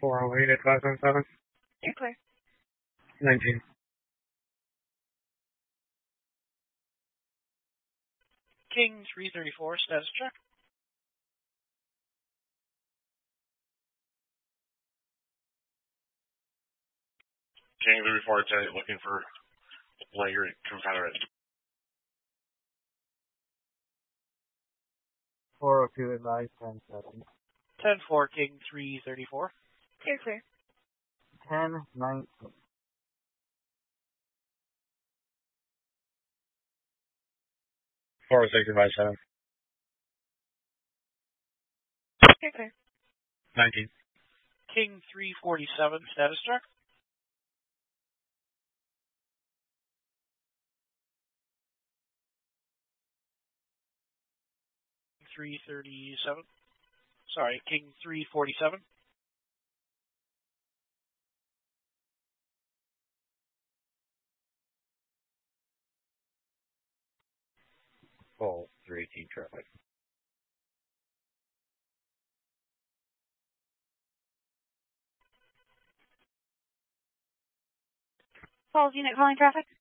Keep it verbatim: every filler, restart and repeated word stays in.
four oh eight at five seven seven. You're clear. nineteen. King three thirty-four, status check. King three thirty-four, looking for layer Confederate. four oh two advise, ten seven. ten four, King three thirty-four. You're clear. ten nineteen. four oh six advise, seven. You're clear. nineteen. King three forty-seven, status check. three thirty-seven. Sorry, King three forty-seven. Full three eighteen traffic. Falls unit calling traffic.